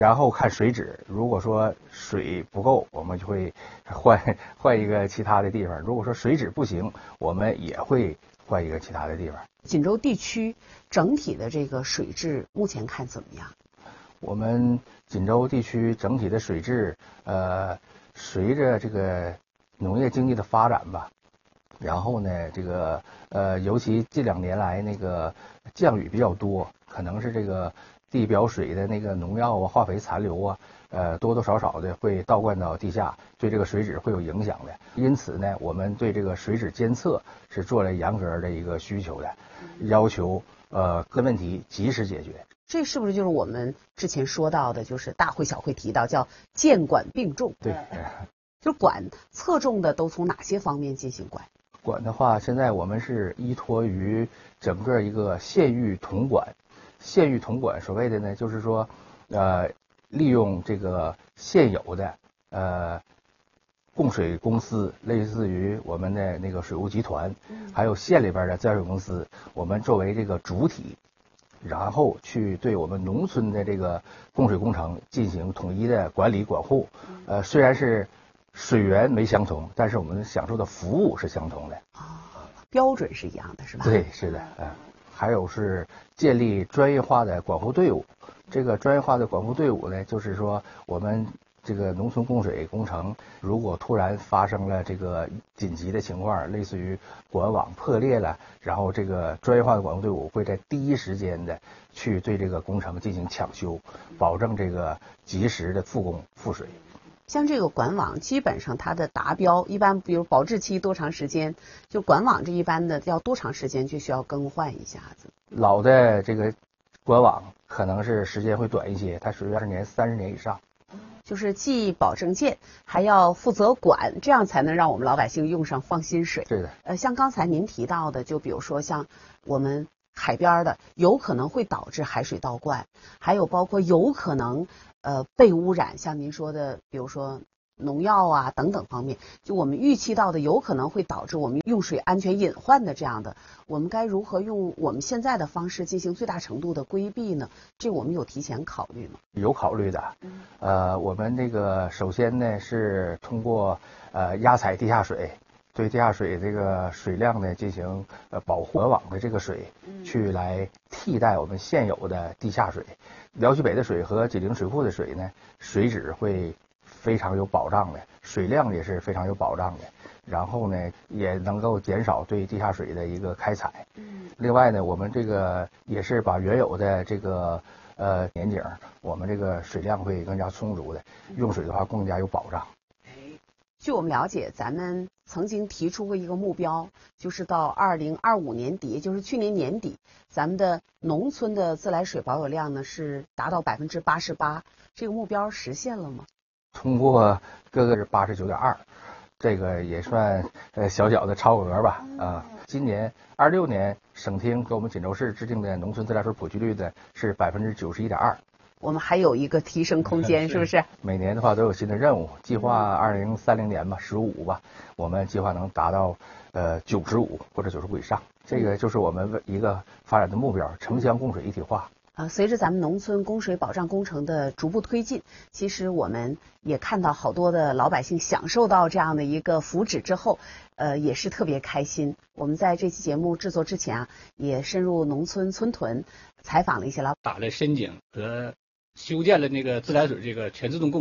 然后看水质，如果说水不够，我们就会换一个其他的地方；如果说水质不行，我们也会换一个其他的地方。 锦州地区整体的这个水质目前看怎么样？ 我们锦州地区整体的水质，随着这个农业经济的发展吧，然后呢，这个尤其近2年来那个降雨比较多，可能是这个地表水的那个农药啊、化肥残留啊，多多少少的会倒灌到地下，对这个水质会有影响的。因此呢，我们对这个水质监测是做了严格的一个需求的，要求各问题及时解决。 这是不是就是我们之前说到的，就是大会小会提到叫监管并重？ 对， 就管侧重的都从哪些方面进行管？ 管的话，现在我们是依托于整个一个县域统管。县域统管所谓的呢，就是说，利用这个现有的供水公司，类似于我们的那个水务集团，还有县里边的自来水公司，我们作为这个主体，然后去对我们农村的这个供水工程进行统一的管理管护。虽然是水源没相同，但是我们享受的服务是相同的。 标准是一样的，是吧？ 对，是的，还有是建立专业化的管护队伍。这个专业化的管护队伍呢，就是说我们这个农村供水工程，如果突然发生了这个紧急的情况，类似于管网破裂了，然后这个专业化的管护队伍会在第一时间的去对这个工程进行抢修，保证这个及时的复工复水。 像这个管网，基本上它的达标一般，比如保质期多长时间？就管网这一般的要多长时间就需要更换一下子？ 老的这个管网可能是时间会短一些，它属于20年、30年以上。 就是既保证建，还要负责管，这样才能让我们老百姓用上放心水。 对的。 像刚才您提到的，就比如说像我们海边的，有可能会导致海水倒灌，还有包括有可能被污染，像您说的，比如说农药啊等等方面，就我们预期到的有可能会导致我们用水安全隐患的这样的，我们该如何用我们现在的方式进行最大程度的规避呢？这我们有提前考虑吗？ 有考虑的。我们这个首先呢是通过压采地下水，对地下水这个水量呢进行保护，管网的这个水去来替代我们现有的地下水。辽西北的水和济宁水库的水呢，水质会非常有保障的，水量也是非常有保障的，然后呢也能够减少对地下水的一个开采。另外呢，我们这个也是把原有的这个年景，我们这个水量会更加充足的，用水的话更加有保障。 据我们了解，咱们曾经提出过一个目标，就是到2025年底，也就是去年年底，咱们的农村的自来水保有量呢是达到88%，这个目标实现了吗？ 通过各个是89.2%，这个也算小小的超额吧。今年26年省厅给我们锦州市制定的农村自来水普及率呢是91.2%。 我们还有一个提升空间，是不是？ 每年的话都有新的任务，计划2030年吧，15吧，我们计划能达到95或者95以上，这个就是我们一个发展的目标，城乡供水一体化。 随着咱们农村供水保障工程的逐步推进，其实我们也看到好多的老百姓享受到这样的一个福祉之后，也是特别开心。我们在这期节目制作之前也深入农村村屯，采访了一些打了深井和修建了那个自来水这个全自动供